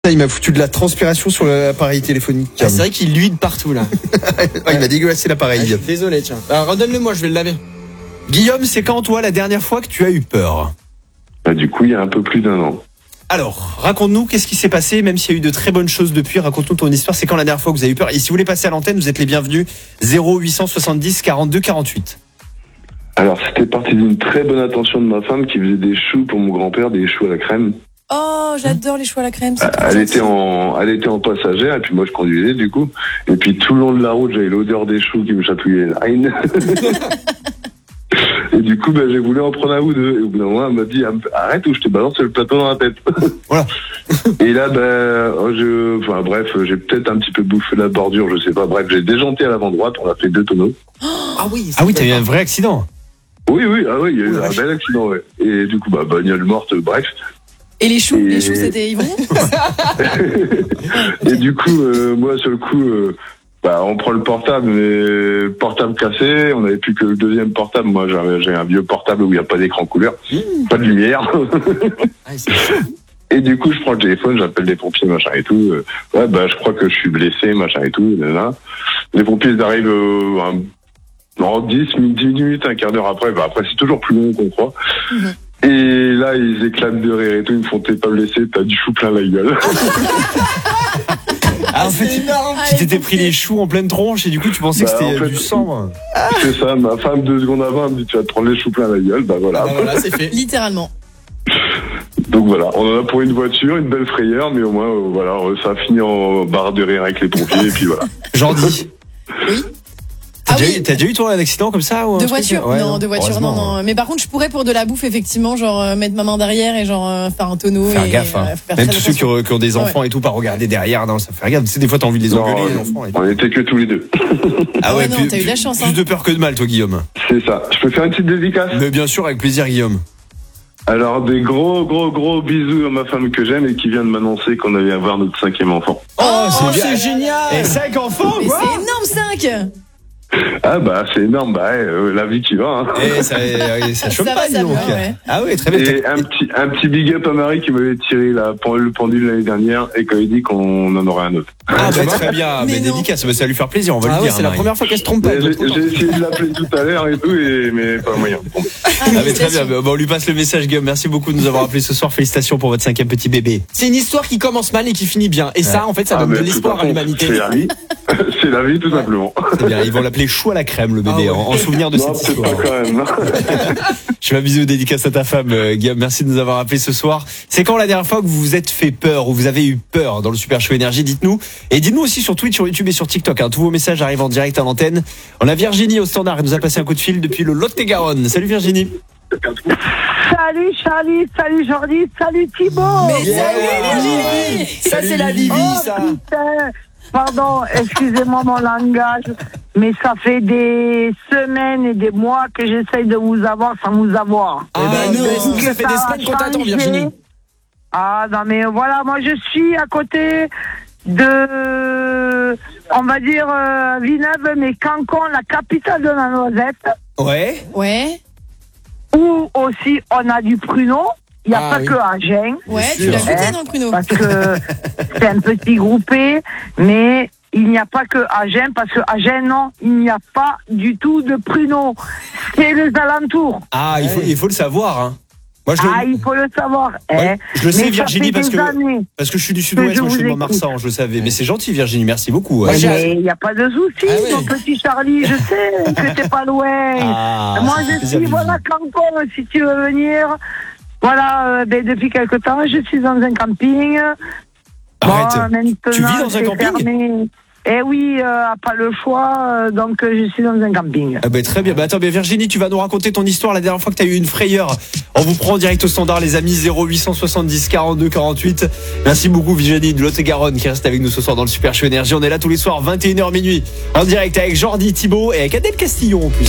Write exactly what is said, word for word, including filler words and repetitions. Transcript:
Il m'a foutu de la transpiration sur l'appareil téléphonique. Ah, c'est vrai qu'il luide partout là. Ah, il m'a dégueulassé l'appareil. Ah, désolé, tiens. Alors, redonne-le-moi, je vais le laver. Guillaume, c'est quand toi la dernière fois que tu as eu peur? Bah, du coup, il y a un peu plus d'un an. Alors, raconte-nous qu'est-ce qui s'est passé, même s'il y a eu de très bonnes choses depuis, raconte-nous ton histoire, c'est quand la dernière fois que vous avez eu peur. Et si vous voulez passer à l'antenne, vous êtes les bienvenus, zéro huit cent soixante-dix quarante-deux quarante-huit. Alors, c'était parti d'une très bonne attention de ma femme qui faisait des choux pour mon grand-père, des choux à la crème. Oh, j'adore les choux à la crème. C'est Elle était en, elle était en passagère, et puis moi je conduisais du coup. Et puis tout le long de la route, j'avais l'odeur des choux qui me chatouillait les narines. Et du coup, ben, j'ai voulu en prendre un ou deux. Et au bout d'un moment, elle m'a dit, arrête ou je te balance le plateau dans la tête. Voilà. Et là, ben, je, enfin, bref, j'ai peut-être un petit peu bouffé la bordure, je sais pas. Bref, j'ai déjanté à l'avant droite, on a fait deux tonneaux. Ah oui, Ah oui, t'as eu un vrai accident. Oui, oui, ah oui, il y a eu Oh, un bel accident, ouais. Et du coup, bah, bagnole morte, bref. Et les choux, Et- les choux, c'était Yvon. Et du coup, euh, moi, sur le coup, euh, bah, on prend le portable, mais le portable cassé, on n'avait plus que le deuxième portable. Moi, j'avais, j'ai un vieux portable où il n'y a pas d'écran couleur, pas de lumière. Ah, c'est chaud. Et du coup, je prends le téléphone, j'appelle les pompiers, machin et tout. Euh, ouais, bah, je crois que je suis blessé, machin et tout. Là, là. Les pompiers, ils arrivent euh, un, non, dix, dix minutes, un quart d'heure après. Bah, après, c'est toujours plus long qu'on croit. Mhm. Et là, ils éclatent de rire et tout. Ils me font, t'es pas blessé, t'as du chou plein la gueule. Ah, en fait, C'est énorme. tu t'étais pris les choux en pleine tronche et du coup tu pensais Bah, que c'était en fait, du sang. C'est ça, ma femme, deux secondes avant, elle me dit, tu vas te prendre les choux plein la gueule. Bah, voilà. Ah, bah, voilà, c'est fait. Littéralement. Donc voilà, on en a pour une voiture, une belle frayeur, mais au moins, euh, voilà, euh, ça a fini en barre de rire avec les pompiers, et puis voilà. Jordi. Oui. T'as Ah déjà, oui. eu- t'as déjà eu toi un accident comme ça ou un De truc voiture, Ouais, non, de voiture, non, Heureusement. non. Mais par contre, je pourrais pour de la bouffe, effectivement, genre euh, mettre ma main derrière et genre euh, faire un tonneau. Faire et, gaffe, hein. euh, faire Même très tous ceux qui attention. ont, qui ont des enfants et tout, pas regarder derrière, non, ça fait regarde. Tu sais, des fois t'as envie de les Non, engueuler, les euh, enfants. Et tout. On était que tous les deux. Ah ouais, non, plus- t'as eu de la plus- chance, Plus hein. de peur que de mal, toi, Guillaume. C'est ça. Je peux faire une petite dédicace? Mais bien sûr, avec plaisir, Guillaume. Alors, des gros, gros, gros bisous à ma femme que j'aime et qui vient de m'annoncer qu'on allait avoir notre cinquième enfant. Oh, Oh, c'est génial. Et cinq enfants, Mais quoi. c'est énorme, cinq. Ah bah, c'est énorme, bah, ouais, euh, la vie qui va, hein. Et ça, euh, ça choque Ça pas, va, dis ça donc. va, ouais. Ah oui, très bien. Et un petit, un petit big up à Marie qui m'avait tiré la pendule, le pendule l'année dernière et qui avait dit qu'on en aurait un autre. Ah, bah, très bien. Mais Mais non. dédicace, bah, ça va lui faire plaisir, on va Ah le ouais, dire. c'est hein, la Marie. première fois qu'elle se trompe pas. J'ai j'ai essayé de l'appeler tout à l'heure et tout, et, mais pas moyen. Bon. Ah, Ah, mais très bien. félicitations. Bah, on lui passe le message, Guillaume. Merci beaucoup de nous avoir appelé ce soir. Félicitations pour votre cinquième petit bébé. C'est une histoire qui commence mal et qui finit bien. Et ça, en fait, ça Ah, donne mais de de toute l'espoir à façon, l'humanité. C'est la vie. C'est la vie, tout simplement. C'est bien. Ils vont l'appeler chou à la crème, le bébé, Ah ouais. en, en souvenir de Non, cette peut-être histoire. pas quand même. Je fais un bisou dédicace à ta femme, euh, Guillaume. Merci de nous avoir appelé ce soir. C'est quand la dernière fois que vous vous êtes fait peur ou vous avez eu peur dans le Super Show Énergie? Dites-nous. Et dites-nous aussi sur Twitch, sur YouTube et sur TikTok. Hein. Tous vos messages arrivent en direct à l'antenne. On a Virginie au standard. Elle nous a passé un coup de fil depuis le Lot-et-Garonne. Salut Virginie. Salut Charlie, salut Jordi, salut Thibaut. Mais Yeah. salut, Virginie. Ça, c'est la Vivi, Oh ça. putain, pardon, excusez-moi mon langage, mais ça fait des semaines et des mois que j'essaye de vous avoir sans vous avoir. Ah, ben non. non, ça fait des Ça a semaines qu'on t'attend, changé. Virginie. Ah non mais voilà, moi je suis à côté de, on va dire, euh, Villeneuve, mais Cancon, la capitale de la noisette, Ouais. Ouais, où aussi on a du pruneau. Il n'y a Ah, pas oui. que Agen. ouais, tu sûr. l'as goûté, Hein, non, Pruno? parce que c'est un petit groupé, mais il n'y a pas que Agen, parce que Agen, non, il n'y a pas du tout de pruneaux. C'est les alentours. Ah, il faut, il faut le savoir. Hein. Moi, je, le- Ah, il faut le savoir. Ouais, Hein. je le sais, Mais ça Virginie, fait parce des que, années. parce que je suis du Que sud-ouest. je Moi, je suis de vous Montmarsan, je le savais. Mais c'est gentil, Virginie. Merci beaucoup. Moi, Ouais. j'ai- Mais il n'y a pas de souci, Ah oui. mon petit Charlie, je sais que t'es pas loin. Ah, Moi, ça fait je plaisir, suis, Vivi. voilà, Cancon, si tu veux venir. Voilà, euh, ben, depuis quelque temps, je suis dans un camping. Arrête. maintenant, Tu vis dans un c'est camping fermé. Eh oui, euh, pas le choix, euh, donc euh, je suis dans un camping. Ah bah, très bien. Bah, attends, mais Virginie, tu vas nous raconter ton histoire la dernière fois que tu as eu une frayeur. On vous prend en direct au standard, les amis. zéro huit cent soixante-dix quarante-deux quarante-huit. Merci beaucoup, Virginie de Lot-et-Garonne, qui reste avec nous ce soir dans le Super Show Énergie. On est là tous les soirs, vingt et une heures minuit, en direct avec Jordi, Thibaut et avec Adèle Castillon en plus.